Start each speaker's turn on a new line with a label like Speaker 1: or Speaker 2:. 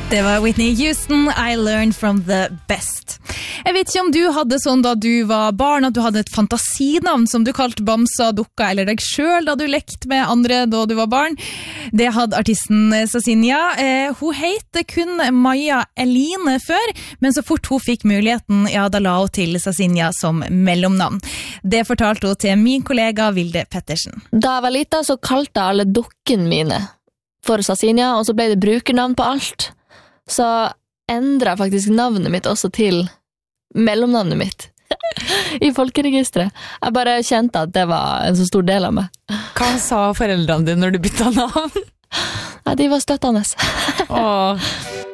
Speaker 1: Det var Whitney Houston, I learned from the best. Jeg vet ikke om du hadde sånn da du var barn, at du hadde et fantasinavn som du kalte Bamsa, Dukka eller deg selv da du lekte med andre da du var barn. Det hadde artisten Sazinja. Hun heter kun Maja Eline før, men så fort hun fikk muligheten, ja, da la hun til Sazinja som mellomnavn. Det fortalte hun til min kollega Vilde Pettersen.
Speaker 2: Da jeg var liten så kalte jeg alle dukkene mine for Sazinja, og så ble det brukernavn på alt. Så endret jeg faktisk navnet mitt også til mellomnavnet mitt i folkeregistret. Jeg bare kjente at det var en så stor del av meg.
Speaker 3: Hva sa foreldrene dine når du bytta navn?
Speaker 2: Nei, de var støttende.
Speaker 3: Åh.